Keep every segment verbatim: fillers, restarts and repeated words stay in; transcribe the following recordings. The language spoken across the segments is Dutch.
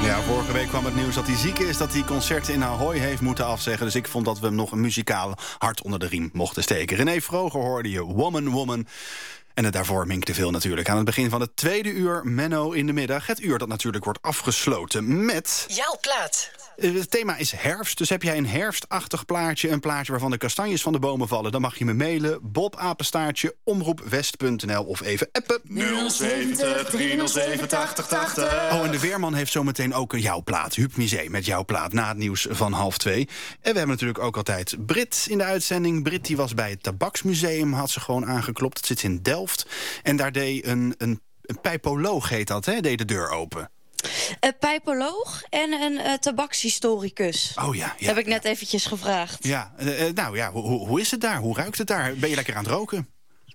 Ja, vorige week kwam het nieuws dat hij ziek is, dat hij concerten in Ahoy heeft moeten afzeggen. Dus ik vond dat we hem nog een muzikaal hart onder de riem mochten steken. René Vroger hoorde je Woman, Woman. En het daarvoor Mink de Veel natuurlijk. Aan het begin van het tweede uur Menno in de middag. Het uur dat natuurlijk wordt afgesloten met... Jouw plaat. Het thema is herfst, dus heb jij een herfstachtig plaatje... een plaatje waarvan de kastanjes van de bomen vallen... dan mag je me mailen, bobapenstaartje, omroepwest punt n l of even appen. nul zeventig driehonderdzeven tachtig tachtig. Oh, en de Weerman heeft zometeen ook een jouw plaat. Huub Museum met jouw plaat na het nieuws van half twee. En we hebben natuurlijk ook altijd Brit in de uitzending. Brit die was bij het Tabaksmuseum, had ze gewoon aangeklopt. Het zit in Delft. En daar deed een, een, een pijpoloog, heet dat, hè? Deed de deur open. Een pijpoloog en een uh, tabakshistoricus. Oh ja, ja. Heb ik net eventjes gevraagd. Ja, uh, nou ja, hoe, hoe is het daar? Hoe ruikt het daar? Ben je lekker aan het roken?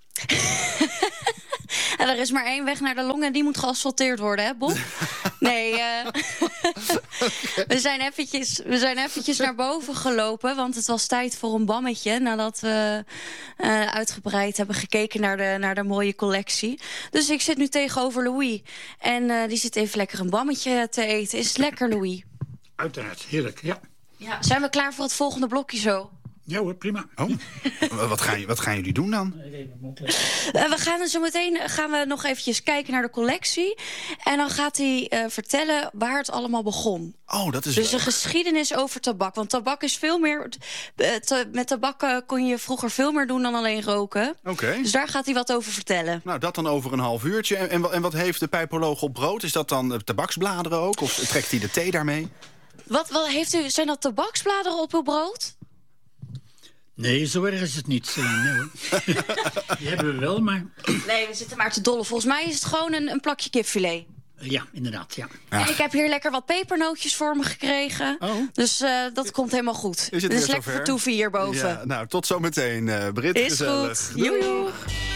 En er is maar één weg naar de long en die moet geasfalteerd worden, hè, Bob? Nee, uh, we zijn eventjes, we zijn eventjes naar boven gelopen, want het was tijd voor een bammetje nadat we uh, uitgebreid hebben gekeken naar de, naar de mooie collectie. Dus ik zit nu tegenover Louis en uh, die zit even lekker een bammetje te eten. Is het lekker, Louis? Uiteraard, heerlijk, ja. Ja, zijn we klaar voor het volgende blokje zo? Ja hoor, prima. Oh, wat, gaan, wat gaan jullie doen dan? Uh, we gaan zo meteen gaan we nog eventjes kijken naar de collectie. En dan gaat hij uh, vertellen waar het allemaal begon. Oh, dat is dus leuk. een geschiedenis over tabak. Want tabak is veel meer... Uh, te, met tabak uh, kon je vroeger veel meer doen dan alleen roken. Oké. Okay. Dus daar gaat hij wat over vertellen. Nou, dat dan over een half uurtje. En, en, en wat heeft de pijpoloog op brood? Is dat dan uh, tabaksbladeren ook? Of trekt hij de thee daarmee? Wat, wat heeft u? Zijn dat tabaksbladeren op uw brood? Nee, zo erg is het niet. Uh, nee, die hebben we wel, maar... Nee, we zitten maar te dollen. Volgens mij is het gewoon een, een plakje kipfilet. Uh, ja, inderdaad, ja. En ik heb hier lekker wat pepernootjes voor me gekregen. Oh. Dus uh, dat komt helemaal goed. Is het dus lekker zover? vertoeven hierboven. Ja, nou, tot zometeen, uh, Brit. Is gezellig. goed. Joe.